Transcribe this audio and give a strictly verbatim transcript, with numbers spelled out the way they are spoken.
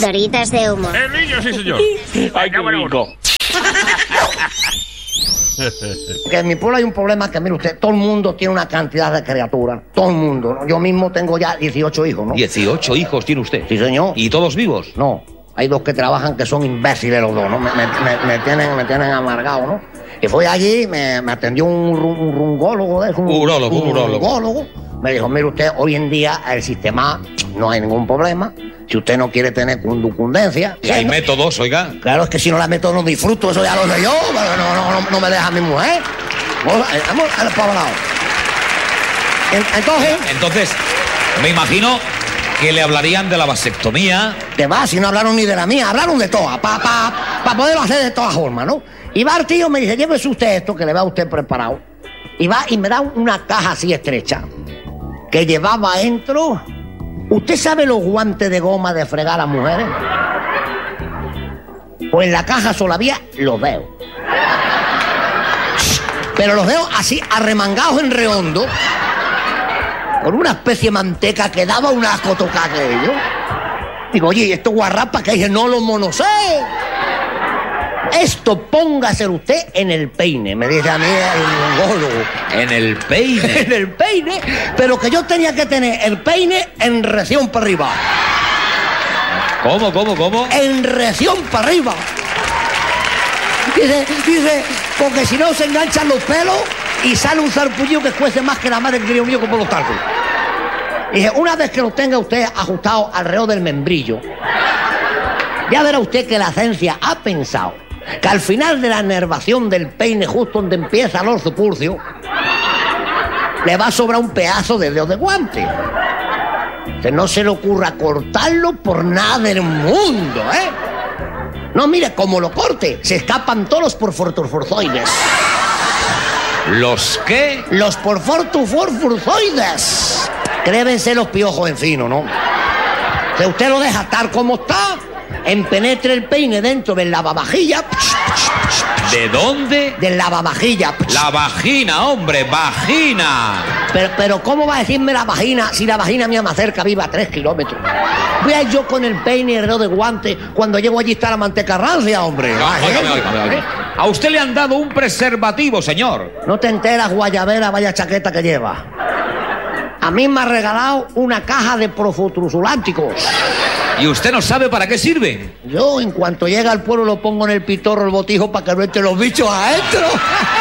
Pildoritas de humo. El niño, sí, señor. Ay, qué rico. Que en mi pueblo hay un problema que, mire usted, todo el mundo tiene una cantidad de criaturas. Todo el mundo, ¿no? Yo mismo tengo ya dieciocho hijos, ¿no? dieciocho hijos tiene usted. Sí, señor. ¿Y todos vivos? No, hay dos que trabajan que son imbéciles los dos, ¿no? Me, me, me, me tienen, me tienen amargado, ¿no? Y fui allí, me, me atendió un, un rungólogo de eso. Un Urólogo, un urólogo. rungólogo. Me dijo, mire usted, hoy en día el sistema no hay ningún problema. Si usted no quiere tener conducundencia... Y hay ¿no? métodos, oiga. Claro, es que si no la meto no disfruto, eso ya lo sé yo, pero no, no, no, no me deja mi mujer. Vamos, vamos al lado. Entonces... Entonces, me imagino que le hablarían de la vasectomía. ¿Qué va? Si no hablaron ni de la mía, hablaron de todas, para pa, pa poderlo hacer de todas formas, ¿no? Y va el tío, me dice, llévese usted esto, que le va a usted preparado. Y va y me da una caja así estrecha, que llevaba adentro... ¿Usted sabe los guantes de goma de fregar a las mujeres? Pues en la caja solo había los dedos. Pero los dedos así arremangados en redondo, con una especie de manteca que daba un asco tocar aquello. Digo, oye, ¿y esto guarrapa? Que dije, no lo monosé. Esto póngase usted en el peine, me dice a mí el mongólogo. ¿En el peine? En el peine, pero que yo tenía que tener el peine en región para arriba. ¿Cómo, cómo, cómo? En región para arriba. Dice, dice, porque si no se enganchan los pelos y sale un zarpullido que cuece más que la madre que crió mío con los talcos. Dije, una vez que lo tenga usted ajustado alrededor del membrillo, ya verá usted que la ciencia ha pensado que al final de la nervación del peine, justo donde empieza el orzo purcio, le va a sobrar un pedazo de dedo de guante. Que no se le ocurra cortarlo por nada del mundo, ¿eh? No, mire, como lo corte, se escapan todos los porforturforzoides. ¿Los qué? Los porforturforzoides. Crébense los piojos encinos, ¿no? Que usted lo deja tal como está, empenetre el peine dentro del lavavajilla. ¿De dónde? Del lavavajilla. La vagina, hombre, vagina. Pero, pero ¿cómo va a decirme la vagina si la vagina mía más cerca vive a tres kilómetros? Voy a ir yo con el peine y el dedo de guante, cuando llego allí está la manteca rancia, hombre. No, Ay, óigame, ¿eh? óigame, óigame. A usted le han dado un preservativo, señor. No te enteras, guayabera, vaya chaqueta que lleva. A mí me ha regalado una caja de profutrusulánticos. ¿Y usted no sabe para qué sirven? Yo, en cuanto llega al pueblo, lo pongo en el pitorro, el botijo, para que no entren los bichos adentro.